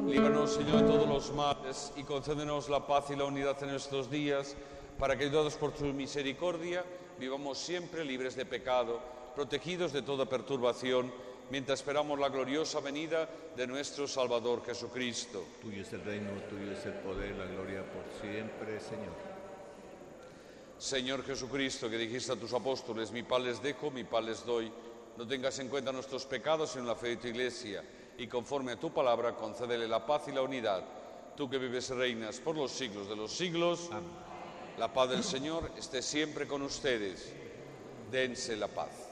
Líbranos, Señor, de todos los males y concédenos la paz y la unidad en estos días, para que, ayudados por tu misericordia, vivamos siempre libres de pecado, protegidos de toda perturbación, mientras esperamos la gloriosa venida de nuestro Salvador Jesucristo. Tuyo es el reino, tuyo es el poder, la gloria por siempre, Señor. Señor Jesucristo, que dijiste a tus apóstoles, mi paz les dejo, mi paz les doy, no tengas en cuenta nuestros pecados, sino la fe de tu Iglesia, y conforme a tu palabra, concédele la paz y la unidad. Tú que vives y reinas por los siglos de los siglos. Amén. La paz del Señor esté siempre con ustedes. Dense la paz.